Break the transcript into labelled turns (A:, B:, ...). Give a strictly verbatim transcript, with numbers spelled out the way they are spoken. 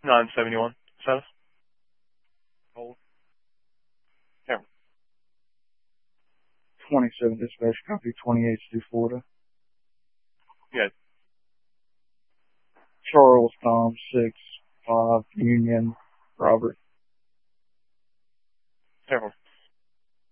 A: nine seventy-one. Status?
B: Hold.
A: Yeah.
B: twenty-seven dispatch, copy twenty-eight to Florida.
A: Yeah.
B: Charles, Tom, six, five, Union, Robert.